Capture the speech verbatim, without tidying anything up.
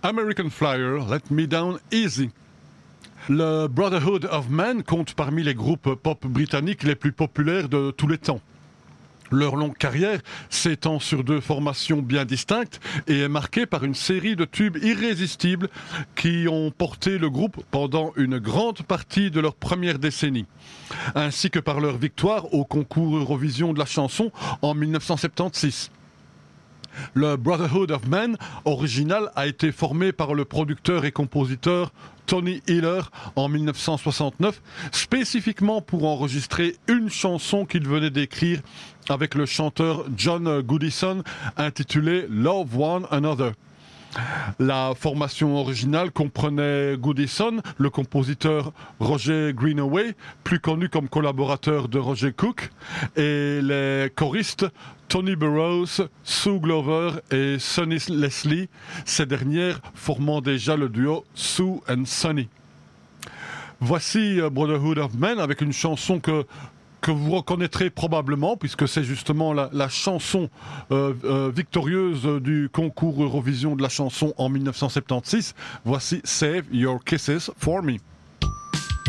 American Flyer, Let Me Down Easy. Le Brotherhood of Man compte parmi les groupes pop britanniques les plus populaires de tous les temps. Leur longue carrière s'étend sur deux formations bien distinctes et est marquée par une série de tubes irrésistibles qui ont porté le groupe pendant une grande partie de leur première décennie, ainsi que par leur victoire au concours Eurovision de la chanson en mille neuf cent soixante-seize. Le Brotherhood of Man original a été formé par le producteur et compositeur Tony Hiller en mille neuf cent soixante-neuf, spécifiquement pour enregistrer une chanson qu'il venait d'écrire avec le chanteur John Goodison intitulée Love One Another. La formation originale comprenait Goodison, le compositeur Roger Greenaway, plus connu comme collaborateur de Roger Cook, et les choristes Tony Burrows, Sue Glover et Sonny Leslie, ces dernières formant déjà le duo Sue and Sonny. Voici Brotherhood of Man avec une chanson que que vous reconnaîtrez probablement, puisque c'est justement la, la chanson euh, euh, victorieuse du concours Eurovision de la chanson en mille neuf cent soixante-seize. Voici Save Your Kisses for Me.